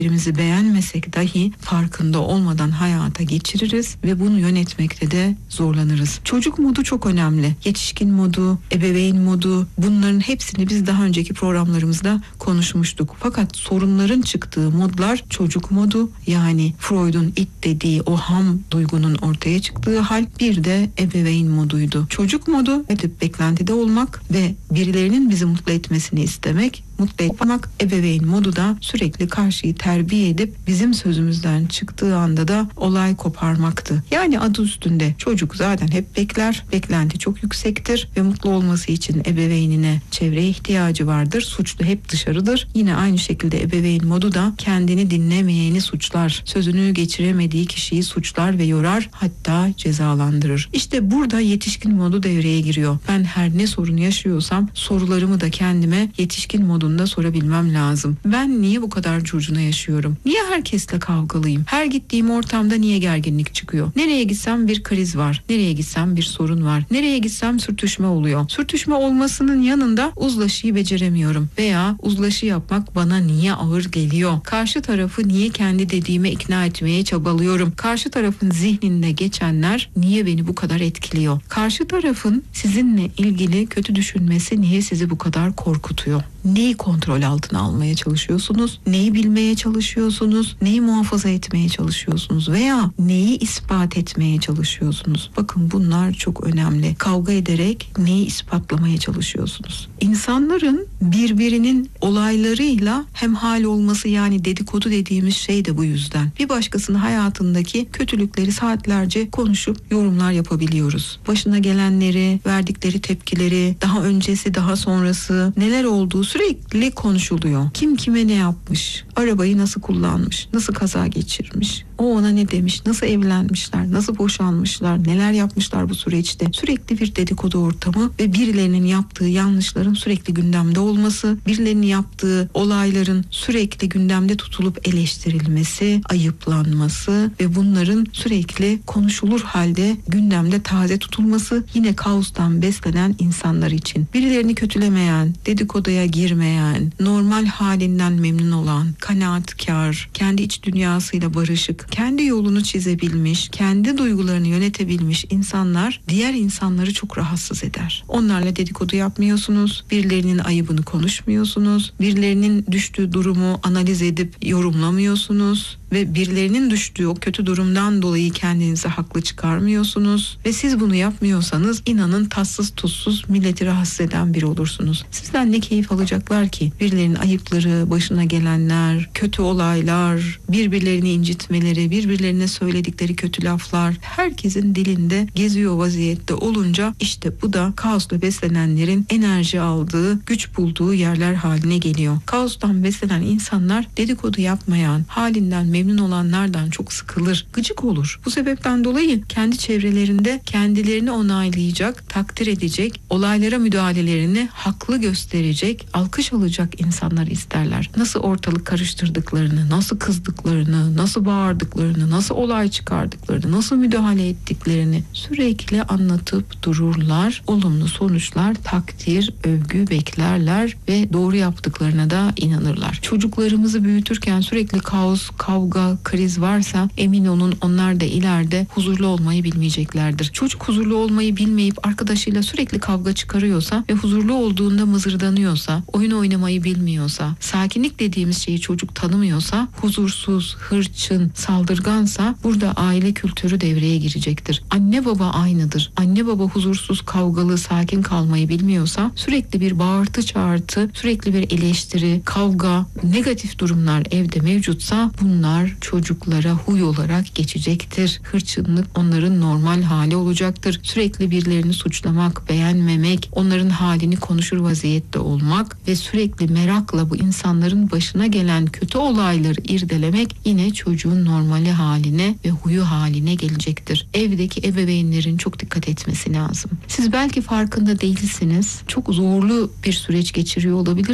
Birimizi beğenmesek dahi farkında olmadan hayata geçiririz ve bunu yönetmekte de zorlanırız. Çocuk modu çok önemli. Yetişkin modu, ebeveyn modu, bunların hepsini biz daha önceki programlarımızda konuşmuştuk. Fakat sorunların çıktığı modlar çocuk modu, yani Freud'un id dediği o ham duygunun ortaya çıktığı hal, bir de ebeveyn moduydu. Çocuk modu edip beklentide olmak ve birilerinin bizi mutlu etmesini istemek, mutlu etmek. Ebeveyn modu da sürekli karşıyı terbiye edip bizim sözümüzden çıktığı anda da olay koparmaktı. Yani adı üstünde, çocuk zaten hep bekler, beklenti çok yüksektir ve mutlu olması için ebeveynine, çevreye ihtiyacı vardır. Suçlu hep dışarıdır. Yine aynı şekilde ebeveyn modu da kendini dinlemeyeni suçlar, sözünü geçiremediği kişiyi suçlar ve yorar, hatta cezalandırır. İşte burada yetişkin modu devreye giriyor. Ben her ne sorun yaşıyorsam sorularımı da kendime yetişkin modunda sorabilmem lazım. Ben niye bu kadar curcuna yaşıyorum? Niye herkesle kavgalıyım? Her gittiğim ortamda niye gerginlik çıkıyor? Nereye gitsem bir kriz var. Nereye gitsem bir sorun var. Nereye gitsem sürtüşme oluyor. Sürtüşme olmasının yanında uzlaşıyı beceremiyorum. Veya uzlaşı yapmak bana niye ağır geliyor? Karşı tarafı niye kendi dediğime ikna etmeye çabalıyorum? Karşı tarafın zihninde geçenler niye beni bu kadar etkiliyor? Karşı tarafın sizinle ilgili kötü düşünmesi niye sizi bu kadar korkutuyor? Neyi kontrol altına almaya çalışıyorsunuz? Neyi bilmeye çalışıyorsunuz? Neyi muhafaza etmeye çalışıyorsunuz? Veya neyi ispat etmeye çalışıyorsunuz? Bakın bunlar çok önemli. Kavga ederek neyi ispatlamaya çalışıyorsunuz? İnsanların birbirinin olaylarıyla hemhal olması, yani dedikodu dediğimiz şey de bu yüzden. Bir başkasının hayatındaki kötülükleri saatlerce konuşup yorumlar yapabiliyoruz. Başına gelenleri, verdikleri tepkileri, daha öncesi, daha sonrası, neler olduğu sürekli konuşuluyor. Kim kime ne yapmış? Arabayı nasıl kullanmış? Nasıl kaza geçirmiş? O ona ne demiş? Nasıl evlenmişler? Nasıl boşanmışlar? Neler yapmışlar bu süreçte? Sürekli bir dedikodu ortamı ve birilerinin yaptığı yanlışların sürekli gündemde olması, birilerinin yaptığı olayların sürekli gündemde tutulup eleştirilmesi, ayıplanması ve bunların sürekli konuşulur halde gündemde taze tutulması, yine kaostan beslenen insanlar için. Birilerini kötülemeyen, dedikoduya girmeyen, normal halinden memnun olan, kanaatkar, kendi iç dünyasıyla barışık, kendi yolunu çizebilmiş, kendi duygularını yönetebilmiş insanlar diğer insanları çok rahatsız eder. Onlarla dedikodu yapmıyorsunuz, birilerinin ayıbını konuşmuyorsunuz, birilerinin düştüğü durumu analiz edip yorumlamıyorsunuz ve birilerinin düştüğü o kötü durumdan dolayı kendinizi haklı çıkarmıyorsunuz ve siz bunu yapmıyorsanız inanın tatsız tuzsuz milleti rahatsız eden biri olursunuz. Sizden ne keyif alacaklar ki? Birilerinin ayıpları, başına gelenler, kötü olaylar, birbirlerini incitmeleri, birbirlerine söyledikleri kötü laflar herkesin dilinde geziyor vaziyette olunca işte bu da kaosla beslenenlerin enerji aldığı, güç bulduğu yerler haline geliyor. Kaostan beslenen insanlar dedikodu yapmayan, halinden memnun olanlardan çok sıkılır, gıcık olur. Bu sebepten dolayı kendi çevrelerinde kendilerini onaylayacak, takdir edecek, olaylara müdahalelerini haklı gösterecek, alkış alacak insanlar isterler. Nasıl ortalık karıştırdıklarını, nasıl kızdıklarını, nasıl bağırdıklarını, nasıl olay çıkardıklarını, nasıl müdahale ettiklerini sürekli anlatıp dururlar. Olumlu sonuçlar, takdir, övgü beklerler ve doğru yaptıklarına da inanırlar. Çocuklarımızı büyütürken sürekli kaos, kavga, kriz varsa emin olun onlar da ileride huzurlu olmayı bilmeyeceklerdir. Çocuk huzurlu olmayı bilmeyip arkadaşıyla sürekli kavga çıkarıyorsa ve huzurlu olduğunda mızırdanıyorsa, oyun oynamayı bilmiyorsa, sakinlik dediğimiz şeyi çocuk tanımıyorsa, huzursuz, hırçın, saldırgansa burada aile kültürü devreye girecektir. Anne baba aynıdır. Anne baba huzursuz, kavgalı, sakin kalmayı bilmiyorsa, sürekli bir bağırtı çağırtı, sürekli bir eleştiri, kavga, negatif durumlar evde mevcutsa bunlar çocuklara huy olarak geçecektir. Hırçınlık onların normal hali olacaktır. Sürekli birilerini suçlamak, beğenmemek, onların halini konuşur vaziyette olmak ve sürekli merakla bu insanların başına gelen kötü olayları irdelemek yine çocuğun normali haline ve huyu haline gelecektir. Evdeki ebeveynlerin çok dikkat etmesi lazım. Siz belki farkında değilsiniz. Çok zorlu bir süreç geçiriyor olabilir.